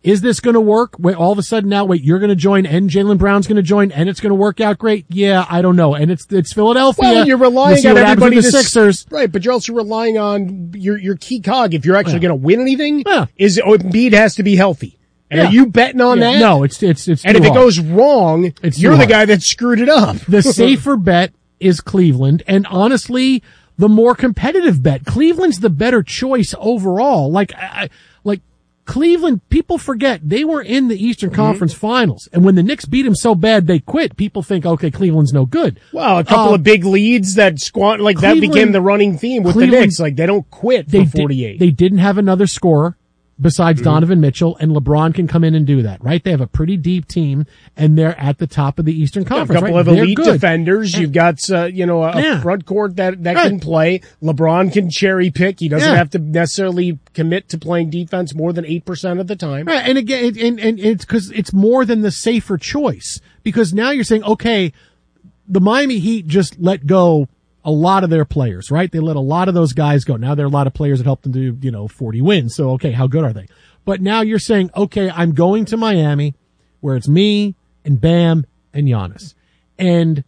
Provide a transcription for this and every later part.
Is this going to work? Wait, all of a sudden now, you're going to join and Jaylen Brown's going to join and it's going to work out great? Yeah, I don't know. And it's Philadelphia. Well, you're relying on everybody. The Sixers. Right, but you're also relying on your key cog. If you're actually going to win anything, Embiid has to be healthy. And are you betting on that? No, it's and if it goes wrong, you're the guy that screwed it up. The safer bet is Cleveland. And honestly, the more competitive bet. Cleveland's the better choice overall. Like Cleveland, people forget they were in the Eastern Conference Finals, and when the Knicks beat them so bad they quit, people think, okay, Cleveland's no good. Well, a couple of big leads that that became the running theme with the Knicks. Like, they don't quit for 48. They didn't have another scorer besides Donovan Mitchell, and LeBron can come in and do that, right? They have a pretty deep team, and they're at the top of the Eastern Conference. A couple of elite defenders. You've got, a front court that can play. LeBron can cherry pick. He doesn't have to necessarily commit to playing defense more than 8% of the time. Right. And again, and it's because it's more than the safer choice, because now you're saying, okay, the Miami Heat just let go a lot of their players, right? They let a lot of those guys go. Now there are a lot of players that helped them do, 40 wins. So, okay, how good are they? But now you're saying, okay, I'm going to Miami where it's me and Bam and Giannis. And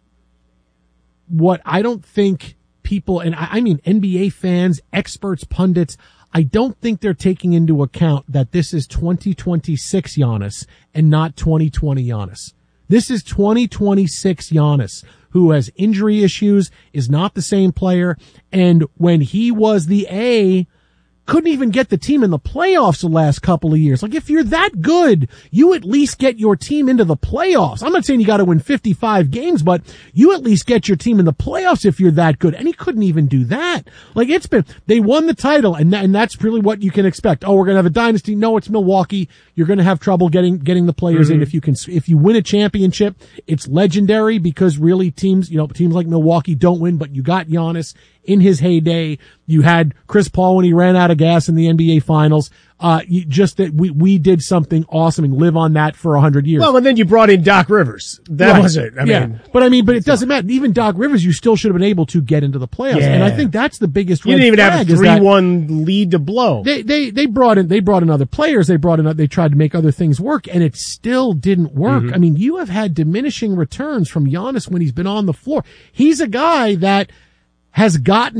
what I don't think people, and I mean NBA fans, experts, pundits, I don't think they're taking into account that this is 2026 Giannis and not 2020 Giannis. This is 2026 Giannis, who has injury issues, is not the same player, and when he was the A, couldn't even get the team in the playoffs the last couple of years. Like, if you're that good, you at least get your team into the playoffs. I'm not saying you got to win 55 games, but you at least get your team in the playoffs if you're that good. And he couldn't even do that. Like, they won the title, and that's really what you can expect. Oh, we're going to have a dynasty. No, it's Milwaukee. You're going to have trouble getting the players in. If you win a championship, it's legendary, because really teams like Milwaukee don't win, but you got Giannis in his heyday. You had Chris Paul when he ran out of gas in the NBA Finals. We did something awesome and live on that for 100 years. Well, and then you brought in Doc Rivers. That was it. I mean, but it doesn't matter. Even Doc Rivers, you still should have been able to get into the playoffs. Yeah. And I think that's the biggest red flag. You didn't even have a 3-1 lead to blow. They brought in other players. They tried to make other things work, and it still didn't work. I mean, you have had diminishing returns from Giannis when he's been on the floor. He's a guy that has gotten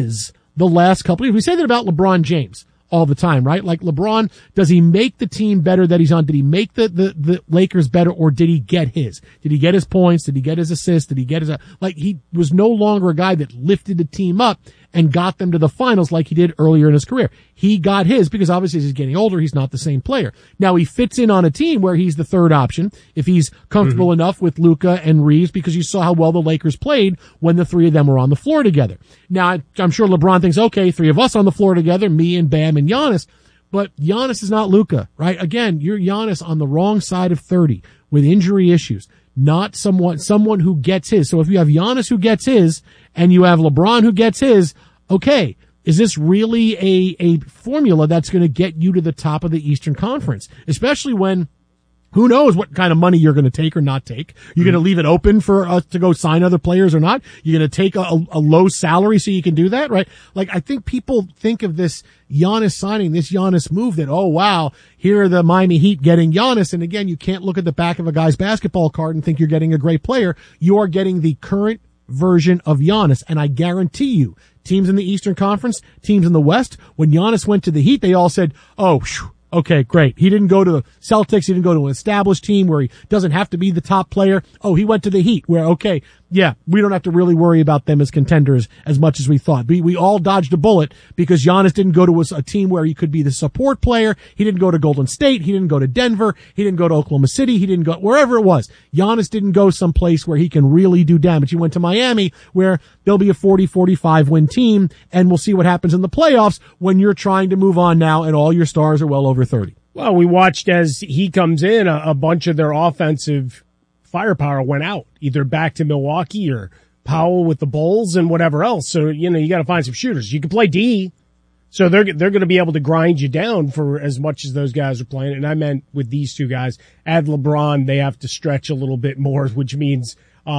the last couple of years. We say that about LeBron James all the time, right? Like, LeBron, does he make the team better that he's on? Did he make the Lakers better, or did he get his? Did he get his points? Did he get his assists? Did he get he was no longer a guy that lifted the team up and got them to the finals like he did earlier in his career. He got his, because obviously as he's getting older, he's not the same player. Now he fits in on a team where he's the third option if he's comfortable enough with Luka and Reeves, because you saw how well the Lakers played when the three of them were on the floor together. Now, I'm sure LeBron thinks, okay, three of us on the floor together, me and Bam and Giannis, but Giannis is not Luka, right? Again, you're Giannis on the wrong side of 30 with injury issues, not someone who gets his. So if you have Giannis who gets his and you have LeBron who gets his, okay, is this really a formula that's going to get you to the top of the Eastern Conference? Especially when, who knows what kind of money you're going to take or not take. You're going to leave it open for us to go sign other players or not. You're going to take a low salary so you can do that, right? Like, I think people think of this Giannis signing, this Giannis move, that, oh wow, here are the Miami Heat getting Giannis. And again, you can't look at the back of a guy's basketball card and think you're getting a great player. You are getting the current version of Giannis. And I guarantee you, teams in the Eastern Conference, teams in the West, when Giannis went to the Heat, they all said, oh, okay, great. He didn't go to the Celtics. He didn't go to an established team where he doesn't have to be the top player. Oh, he went to the Heat where, okay, yeah, we don't have to really worry about them as contenders as much as we thought. We all dodged a bullet because Giannis didn't go to a team where he could be the support player. He didn't go to Golden State. He didn't go to Denver. He didn't go to Oklahoma City. He didn't go wherever it was. Giannis didn't go someplace where he can really do damage. He went to Miami where there'll be a 40-45 win team, and we'll see what happens in the playoffs when you're trying to move on now and all your stars are well over 30. Well, we watched as he comes in, a bunch of their offensive firepower went out, either back to Milwaukee or Powell with the Bulls and whatever else. So, you got to find some shooters. You can play D, so they're going to be able to grind you down for as much as those guys are playing. And I meant with these two guys, add LeBron, they have to stretch a little bit more, which means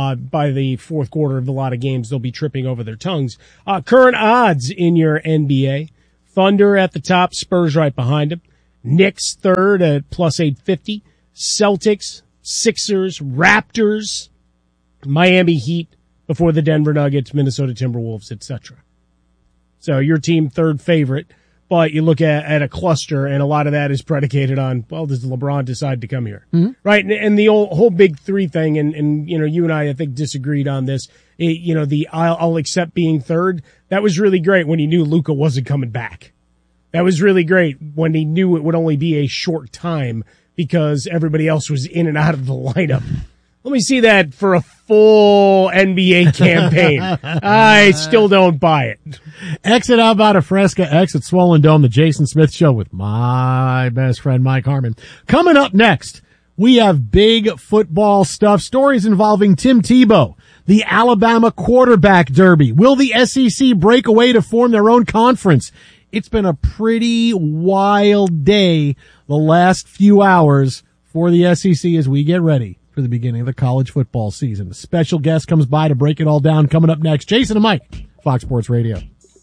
by the fourth quarter of a lot of games, they'll be tripping over their tongues. Current odds in your NBA: Thunder at the top, Spurs right behind them. Knicks third at plus 850. Celtics, Sixers, Raptors, Miami Heat before the Denver Nuggets, Minnesota Timberwolves, etc. So your team third favorite, but you look at a cluster, and a lot of that is predicated on, well, does LeBron decide to come here? Mm-hmm. Right? And the whole big three thing, and you and I think, disagreed on this. I'll accept being third. That was really great when he knew Luka wasn't coming back. That was really great when he knew it would only be a short time because everybody else was in and out of the lineup. Let me see that for a full NBA campaign. I still don't buy it. Exit out about a Fresca, exit Swollen Dome, the Jason Smith Show with my best friend Mike Harmon. Coming up next, we have big football stuff, stories involving Tim Tebow, the Alabama quarterback derby. Will the SEC break away to form their own conference? It's been a pretty wild day the last few hours for the SEC as we get ready for the beginning of the college football season. A special guest comes by to break it all down. Coming up next, Jason and Mike, Fox Sports Radio.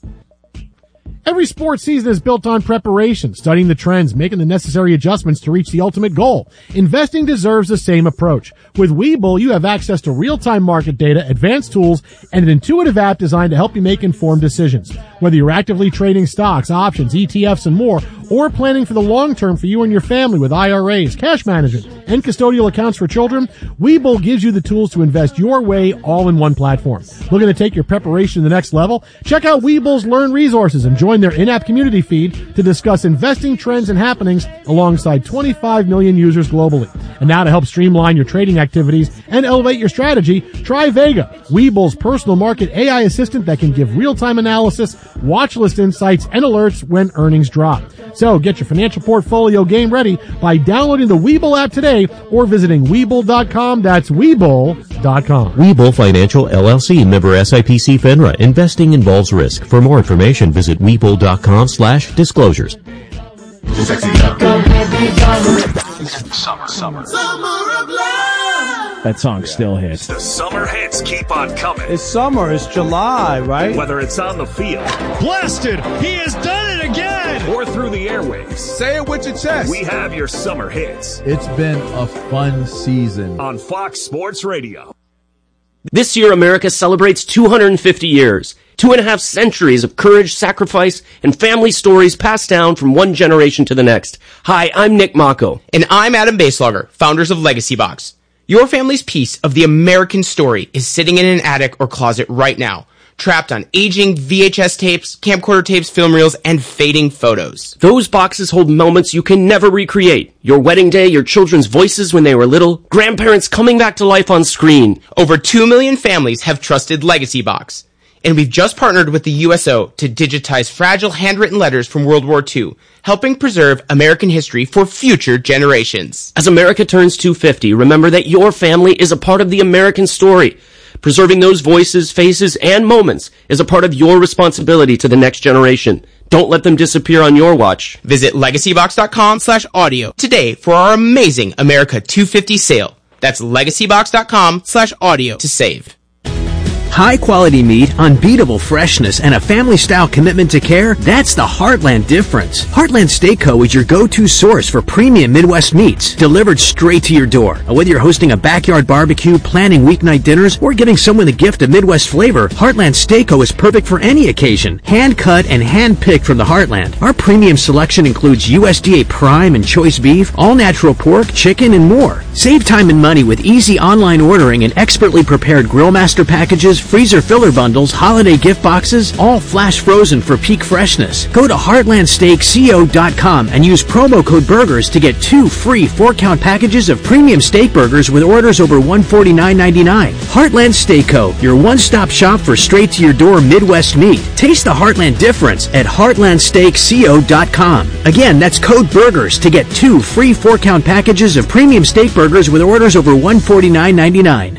Every sports season is built on preparation, studying the trends, making the necessary adjustments to reach the ultimate goal. Investing deserves the same approach. With Webull, you have access to real-time market data, advanced tools, and an intuitive app designed to help you make informed decisions. Whether you're actively trading stocks, options, ETFs, and more, or planning for the long term for you and your family with IRAs, cash management, and custodial accounts for children, Webull gives you the tools to invest your way all in one platform. Looking to take your preparation to the next level? Check out Webull's Learn Resources and join their in-app community feed to discuss investing trends and happenings alongside 25 million users globally. And now to help streamline your trading activities and elevate your strategy, try Vega, Webull's personal market AI assistant that can give real-time analysis, watch list insights, and alerts when earnings drop. So get your financial portfolio game ready by downloading the Webull app today or visiting Webull.com. That's Webull.com. Webull Financial LLC, member SIPC FINRA. Investing involves risk. For more information, visit Webull.com/disclosures. Summer of love. That song still hits. The summer hits keep on coming. It's summer. It's July, right? Whether it's on the field. Blasted! He has done it again! Or through the airwaves. Say it with your chest. We have your summer hits. It's been a fun season. On Fox Sports Radio. This year, America celebrates 250 years. 2.5 centuries of courage, sacrifice, and family stories passed down from one generation to the next. Hi, I'm Nick Mako. And I'm Adam Baselogger, founders of Legacy Box. Your family's piece of the American story is sitting in an attic or closet right now, trapped on aging VHS tapes, camcorder tapes, film reels, and fading photos. Those boxes hold moments you can never recreate. Your wedding day, your children's voices when they were little, grandparents coming back to life on screen. Over 2 million families have trusted Legacy Box. And we've just partnered with the USO to digitize fragile handwritten letters from World War II, helping preserve American history for future generations. As America turns 250, remember that your family is a part of the American story. Preserving those voices, faces, and moments is a part of your responsibility to the next generation. Don't let them disappear on your watch. Visit legacybox.com/audio today for our amazing America 250 sale. That's legacybox.com/audio to save. High-quality meat, unbeatable freshness, and a family-style commitment to care, that's the Heartland difference. Heartland Steak Co. is your go-to source for premium Midwest meats, delivered straight to your door. Whether you're hosting a backyard barbecue, planning weeknight dinners, or giving someone the gift of Midwest flavor, Heartland Steak Co. is perfect for any occasion. Hand-cut and hand-picked from the Heartland. Our premium selection includes USDA Prime and Choice Beef, all-natural pork, chicken, and more. Save time and money with easy online ordering and expertly prepared Grillmaster packages, freezer filler bundles, holiday gift boxes, all flash frozen for peak freshness. Go to heartlandsteakco.com and use promo code BURGERS to get 2 free 4-count packages of premium steak burgers with orders over $149.99. Heartland Steak Co., your one-stop shop for straight-to-your-door Midwest meat. Taste the Heartland difference at heartlandsteakco.com. Again, that's code BURGERS to get 2 free 4-count packages of premium steak burgers with orders over $149.99.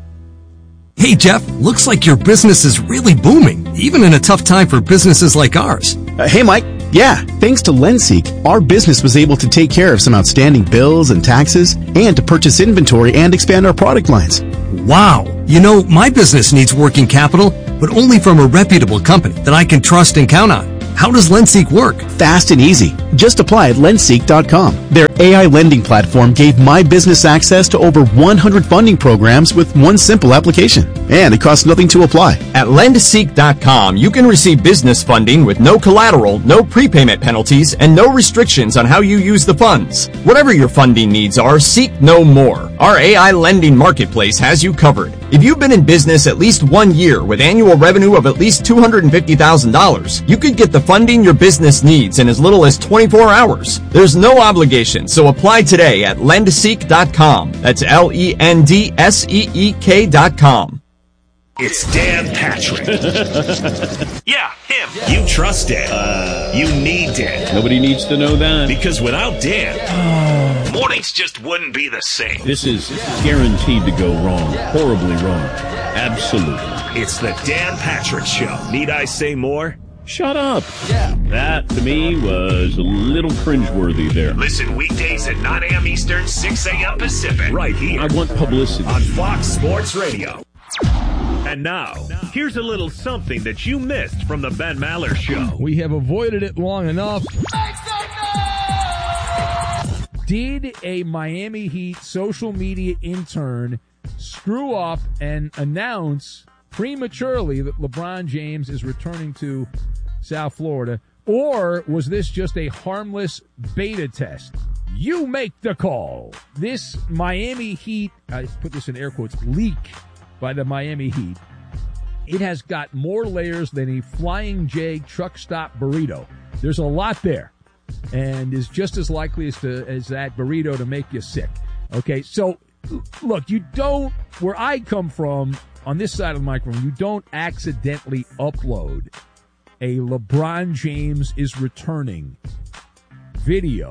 Hey, Jeff, looks like your business is really booming, even in a tough time for businesses like ours. Hey, Mike. Yeah, thanks to LendSeek, our business was able to take care of some outstanding bills and taxes and to purchase inventory and expand our product lines. Wow. You know, my business needs working capital, but only from a reputable company that I can trust and count on. How does LendSeek work? Fast and easy. Just apply at lendseek.com. Their AI lending platform gave my business access to over 100 funding programs with one simple application. And it costs nothing to apply. At lendseek.com, you can receive business funding with no collateral, no prepayment penalties, and no restrictions on how you use the funds. Whatever your funding needs are, seek no more. Our AI lending marketplace has you covered. If you've been in business at least 1 year with annual revenue of at least $250,000, you could get the funding your business needs in as little as 24 hours. There's no obligation, so apply today at lendseek.com. That's LENDSEEK.com. It's Dan Patrick. Yeah, him. You trust Dan. You need Dan. Nobody needs to know that. Because without Dan, mornings just wouldn't be the same. This is guaranteed to go wrong. Horribly wrong. Absolutely. It's the Dan Patrick Show. Need I say more? Shut up. Yeah. That, to me, was a little cringeworthy there. Listen weekdays at 9 a.m. Eastern, 6 a.m. Pacific. Right here. I want publicity. On Fox Sports Radio. And now, here's a little something that you missed from the Ben Maller Show. We have avoided it long enough. Did a Miami Heat social media intern screw up and announce prematurely that LeBron James is returning to South Florida? Or was this just a harmless beta test? You make the call. This Miami Heat, I put this in air quotes, leak by the Miami Heat, it has got more layers than a Flying J truck stop burrito. There's a lot there, and is just as likely as that burrito to make you sick. Okay, so look, you don't, where I come from, on this side of the microphone, you don't accidentally upload a LeBron James is returning video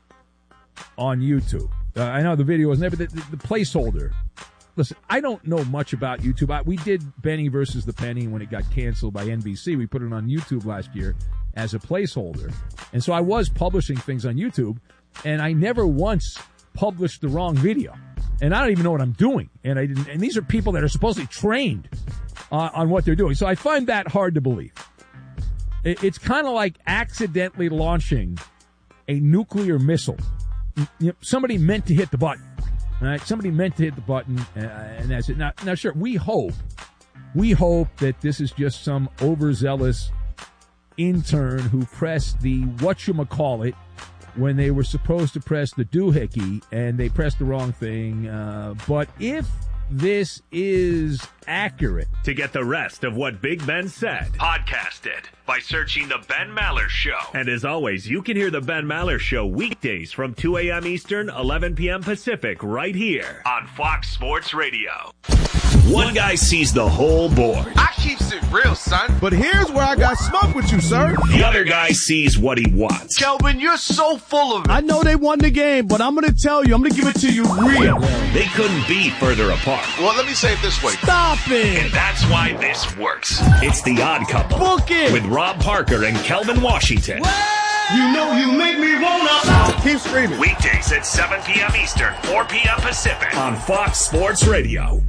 on YouTube. I know the video wasn't there, but the placeholder. Listen, I don't know much about YouTube. We did Benny versus the Penny when it got canceled by NBC. We put it on YouTube last year as a placeholder. And so I was publishing things on YouTube, and I never once published the wrong video. And I don't even know what I'm doing. And I didn't. And these are people that are supposedly trained on what they're doing. So I find that hard to believe. It's kind of like accidentally launching a nuclear missile. You know, somebody meant to hit the button. All right, somebody meant to hit the button, and that's it. Now, sure, we hope that this is just some overzealous intern who pressed the whatchamacallit when they were supposed to press the doohickey, and they pressed the wrong thing. But if this is accurate. To get the rest of what Big Ben said, podcast it by searching The Ben Maller Show. And as always, you can hear The Ben Maller Show weekdays from 2 a.m. Eastern, 11 p.m. Pacific, right here on Fox Sports Radio. One guy sees the whole board. I keeps it real, son. But here's where I got smoke with you, sir. The other guy sees what he wants. Kelvin, you're so full of it. I know they won the game, but I'm going to tell you, I'm going to give it to you real. They couldn't be further apart. Well, let me say it this way. Stop it. And that's why this works. It's The Odd Couple. Book it. With Rob Parker and Kelvin Washington. What? You know you make me wanna. Keep screaming. Weekdays at 7 p.m. Eastern, 4 p.m. Pacific on Fox Sports Radio.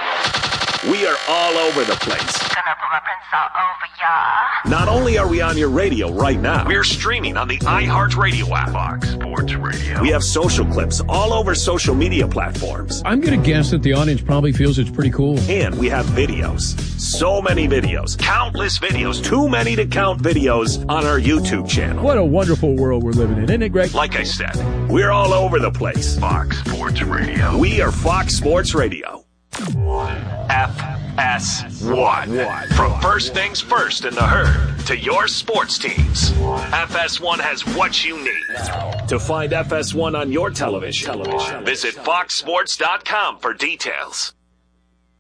We are all over the place. Gonna pull my prints all over y'all. Not only are we on your radio right now, we're streaming on the iHeartRadio app. Fox Sports Radio. We have social clips all over social media platforms. I'm going to guess that the audience probably feels it's pretty cool. And we have videos. So many videos. Countless videos. Too many to count videos on our YouTube channel. What a wonderful world we're living in, isn't it, Greg? Like I said, we're all over the place. Fox Sports Radio. We are Fox Sports Radio. FS1. From first things first in the herd to your sports teams, FS1 has what you need. To find FS1 on your television, visit foxsports.com for details.